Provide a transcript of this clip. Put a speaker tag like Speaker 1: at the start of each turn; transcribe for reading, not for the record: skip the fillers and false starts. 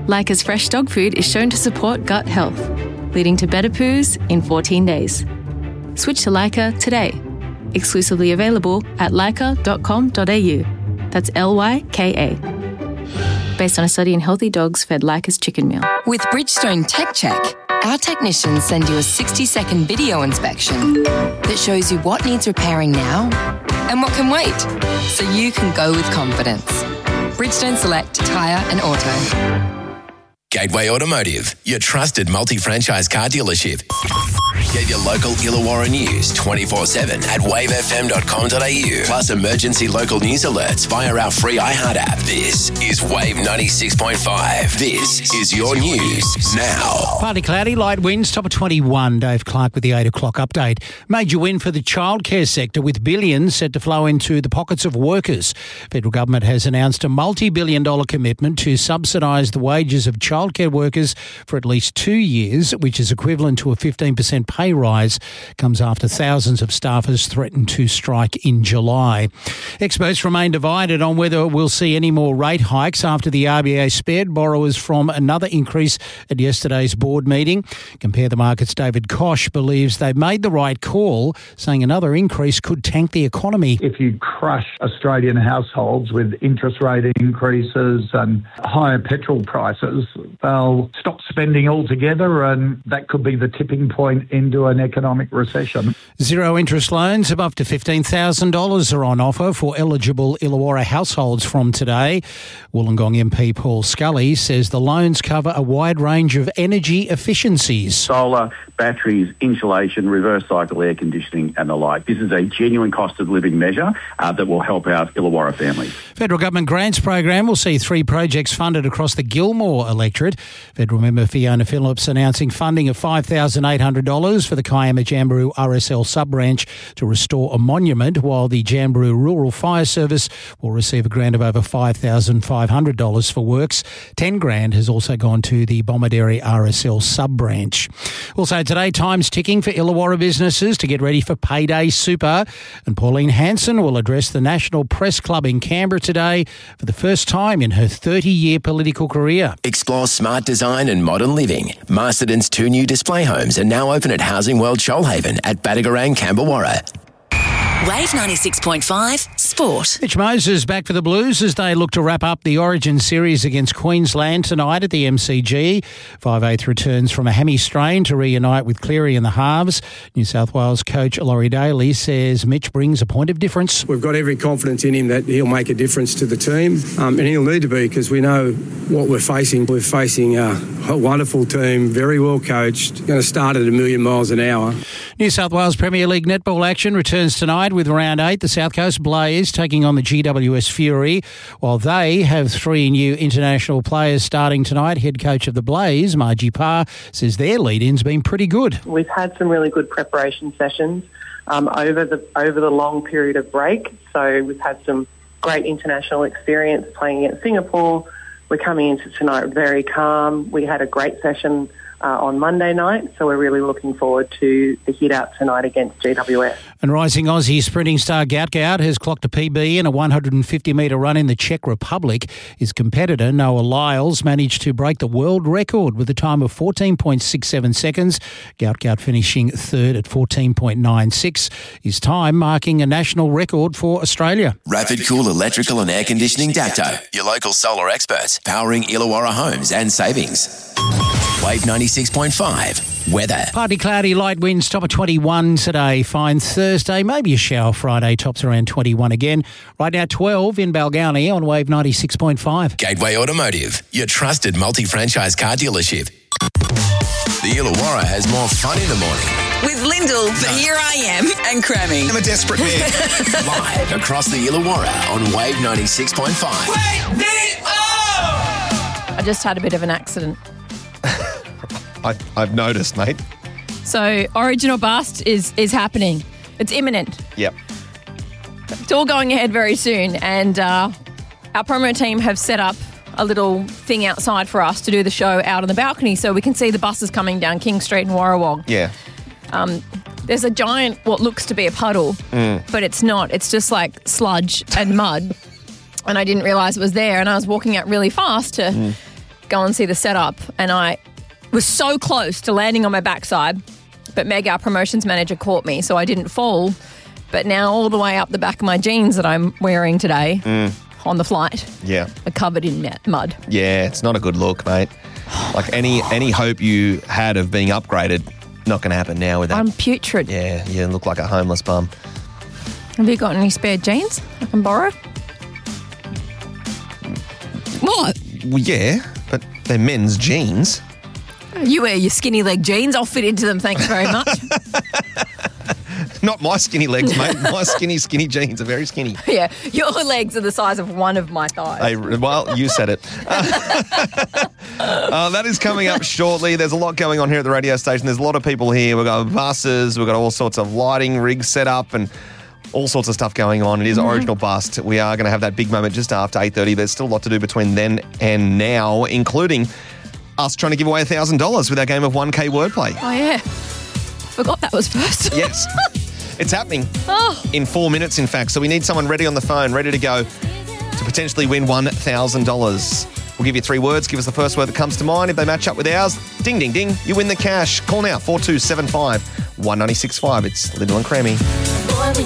Speaker 1: Leica's fresh dog food is shown to support gut health, leading to better poos in 14 days. Switch to Leica today. Exclusively available at leica.com.au. That's Lyka. Based on a study in healthy dogs fed Leica's chicken meal.
Speaker 2: With Bridgestone Tech Check, our technicians send you a 60-second video inspection that shows you what needs repairing now and what can wait, so you can go with confidence. Bridgestone Select Tyre and Auto.
Speaker 3: Gateway Automotive, your trusted multi-franchise car dealership. Get your local Illawarra news 24/7 at wavefm.com.au. Plus emergency local news alerts via our free iHeart app. This is Wave 96.5. This is your news now.
Speaker 4: Partly cloudy, light winds, top of 21. Dave Clark with the 8 o'clock update. Major win for the childcare sector with billions set to flow into the pockets of workers. Federal government has announced a multi-billion-dollar commitment to subsidise the wages of childcare workers for at least 2 years, which is equivalent to a 15% pay rise. Comes after thousands of staffers threatened to strike in July. Experts remain divided on whether we'll see any more rate hikes after the RBA spared borrowers from another increase at yesterday's board meeting. Compare the Markets' David Koch believes they've made the right call, saying another increase could tank the economy.
Speaker 5: If you crush Australian households with interest rate increases and higher petrol prices, they'll stop spending altogether, and that could be the tipping point into an economic recession.
Speaker 4: Zero interest loans of up to $15,000 are on offer for eligible Illawarra households from today. Wollongong MP Paul Scully says the loans cover a wide range of energy efficiencies.
Speaker 6: Solar, batteries, insulation, reverse cycle air conditioning and the like. This is a genuine cost of living measure that will help out Illawarra families.
Speaker 4: Federal Government Grants Program will see 3 projects funded across the Gilmore electorate. Federal member Fiona Phillips announcing funding of $5,800 for the Kiama Jamberoo RSL sub-branch to restore a monument, while the Jamberoo Rural Fire Service will receive a grant of over $5,500 for works. $10,000 has also gone to the Bomaderry RSL sub-branch. Also today, time's ticking for Illawarra businesses to get ready for Payday Super, and Pauline Hanson will address the National Press Club in Canberra today for the first time in her 30-year political career.
Speaker 3: Explore smart design and modern living. Masterton's 2 new display homes are now open at Housing World Shoalhaven at Badagarang, Camberwarra.
Speaker 2: Wave 96.5 Sport.
Speaker 4: Mitch Moses back for the Blues as they look to wrap up the Origin series against Queensland tonight at the MCG. 5/8 returns from a hammy strain to reunite with Cleary in the halves. New South Wales coach Laurie Daly says Mitch brings a point of difference.
Speaker 7: We've got every confidence in him that he'll make a difference to the team, and he'll need to be, because we know what we're facing. We're facing a wonderful team, very well coached, going to start at 1,000,000 miles an hour.
Speaker 4: New South Wales Premier League netball action returns tonight with round 8. The South Coast Blaze taking on the GWS Fury, while they have 3 new international players starting tonight. Head coach of the Blaze, Margie Parr, says their lead-in's been pretty good.
Speaker 8: We've had some really good preparation sessions over the long period of break. So we've had some great international experience playing against Singapore. We're coming into tonight very calm. We had a great session on Monday night, so we're really looking forward to the hit out tonight against GWS.
Speaker 4: And rising Aussie sprinting star Gout Gout has clocked a PB in a 150-metre run in the Czech Republic. His competitor, Noah Lyles, managed to break the world record with a time of 14.67 seconds. Gout Gout finishing third at 14.96. His time marking a national record for Australia.
Speaker 3: Rapid Cool Electrical and Air Conditioning Dacto, your local solar experts, powering Illawarra homes and savings. Wave 96.5. Weather.
Speaker 4: Partly cloudy, light winds, top of 21 today. Fine Thursday, maybe a shower Friday, tops around 21 again. Right now 12 in Balgownie on Wave 96.5.
Speaker 3: Gateway Automotive, your trusted multi-franchise car dealership. The Illawarra has more fun in the morning.
Speaker 2: With Lyndall, the Here I Am, and Crammy.
Speaker 3: I'm a desperate man. Live across the Illawarra on Wave 96.5.
Speaker 9: Wake me up!
Speaker 10: I just had a bit of an accident.
Speaker 11: I've noticed, mate.
Speaker 10: So Origin or Bust is happening. It's imminent.
Speaker 11: Yep.
Speaker 10: It's all going ahead very soon, and our promo team have set up a little thing outside for us to do the show out on the balcony so we can see the buses coming down King Street in Warrawong.
Speaker 11: Yeah.
Speaker 10: There's a giant, what looks to be a puddle, but it's not. It's just like sludge and mud, and I didn't realise it was there, and I was walking out really fast to go and see the setup, and I was so close to landing on my backside, but Meg, our promotions manager, caught me, so I didn't fall. But now all the way up the back of my jeans that I'm wearing today on the flight are covered in mud.
Speaker 11: Yeah, it's not a good look, mate. Like any hope you had of being upgraded, not going to happen now with that.
Speaker 10: I'm putrid.
Speaker 11: Yeah, you look like a homeless bum.
Speaker 10: Have you got any spare jeans I can borrow? What?
Speaker 11: Well, yeah, but they're men's jeans.
Speaker 10: You wear your skinny leg jeans. I'll fit into them, thanks very much.
Speaker 11: Not my skinny legs, mate. My skinny jeans are very skinny.
Speaker 10: Yeah, your legs are the size of one of my thighs.
Speaker 11: Hey, well, you said it. That is coming up shortly. There's a lot going on here at the radio station. There's a lot of people here. We've got buses. We've got all sorts of lighting rigs set up and all sorts of stuff going on. It is Original Bust. We are going to have that big moment just after 8:30. There's still a lot to do between then and now, including us trying to give away $1,000 with our game of 1K wordplay.
Speaker 10: Oh, yeah. Forgot that was first.
Speaker 11: Yes. It's happening in 4 minutes, in fact. So we need someone ready on the phone, ready to go to potentially win $1,000. We'll give you 3 words. Give us the first word that comes to mind. If they match up with ours, ding, ding, ding, you win the cash. Call now, 4275 1965. It's Lyndall and Crammy.